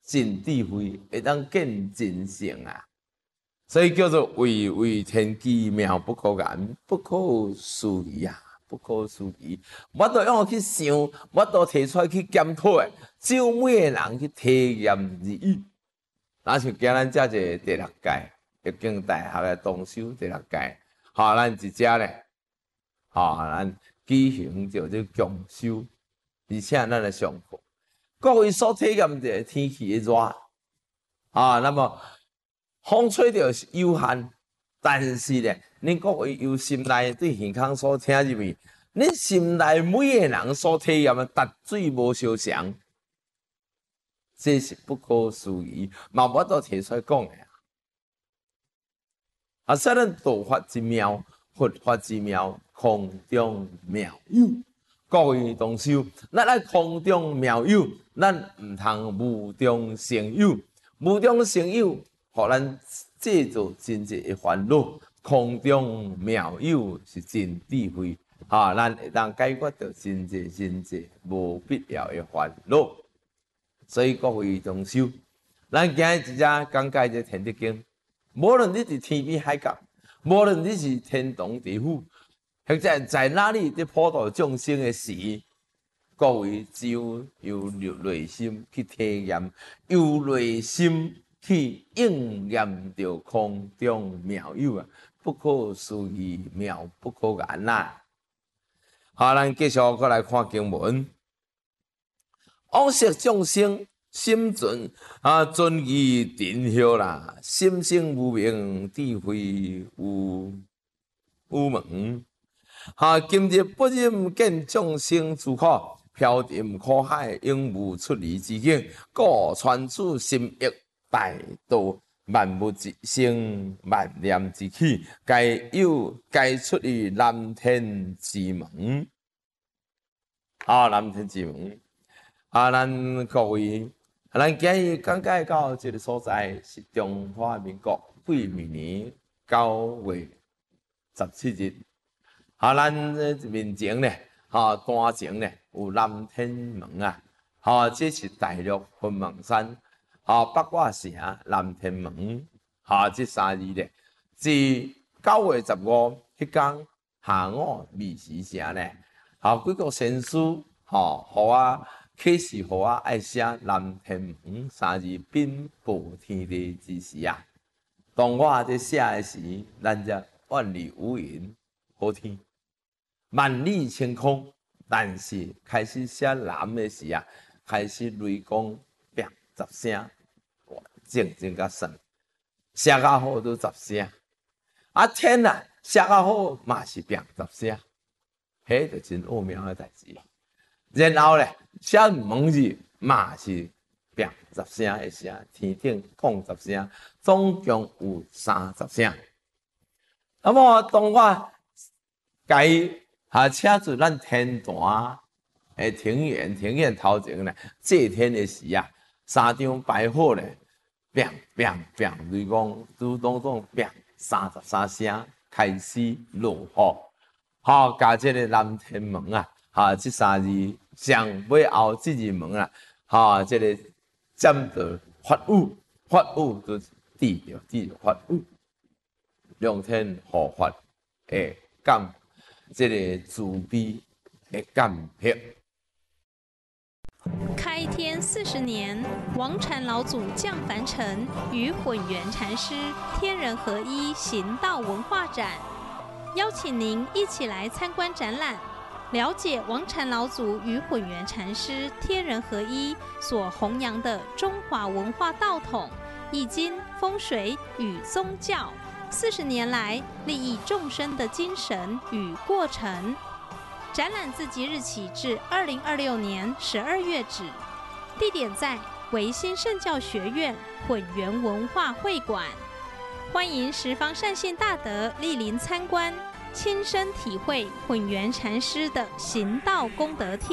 尽智慧，会当见真性啊。所以叫做位位天机，妙不可言，不可思议啊！不可思议，我都用去想，我都提出来去检讨的，只有每个人去体验而已。那像今咱这个第6届北京大学的同修第6届，咱一只咧，咱举行着这共修，而且咱来上课，各位所体验的天气的热，那么风吹着是有限，但是咧，恁各位由心内对耳孔所听入去，恁心内每个人所体验的达水无相像。这是不可思议，嘛我都提出来讲的啊！说咱道法之妙，佛法之妙，空中妙有。各位同修，咱爱空中妙有，咱唔通无中生有。无中生有，互咱制造真正的烦恼。空中妙有是真智慧，咱会当解决到真正无必要的烦恼。所以各位同修，咱今日真正讲解这《天地经》，无论你是天边海角，无论你是天堂地府，或者在哪里在普度众生的时，各位只有内心去体验，由内心去应验着空中妙有啊，不可思议，妙不可言啊！咱继续过来看经文。往昔众生心存尊仪定孝啦，心性无明，智慧有门。今日不忍见众生之苦，飘沉苦海，永无出离之境。故传此心意大道，万物之生，万念之起，该出于南天之门。南天之门。咱各位，咱今日讲解到这个所在是中华民国癸未年9月17日。咱面前咧，端前咧有南天门啊，这是大陆云门山，八卦城南天门，这3字咧，自9月15迄天下午未时城咧，几个先师，互我。启示互我爱写南天门3字禀报天地之时啊！当我在写的时，咱则万里无云，好天，万里晴空。但是开始写南的时啊，开始雷公砰10声，静甲神，写甲好都10声。天啊，写甲好嘛是砰10声，迄就真奥妙的代志。然后咧，写门字嘛是砰10声的声，天顶讲10声，总共有30声。那么当我车子咱天坛的庭院头前咧，祭天的时啊，3张摆好咧，砰砰砰，雷公嘟咚咚砰33声开始落雨，加这个南天门这3字上尾后这字门这个占到法雨都治着法雨，量天护法的感，这个慈悲的感谢。 开天40年，王禅老祖降凡尘，与混元禅师天人合一行道文化展，邀请您一起来参观展览。了解王禅老祖与混元禅师天人合一所弘扬的中华文化道统、易经、风水与宗教40年来利益众生的精神与过程。展览自即日起至2026年12月止，地点在维新圣教学院混元文化会馆，欢迎十方善信大德莅临参观。亲身体会混元禅师的行道功德天。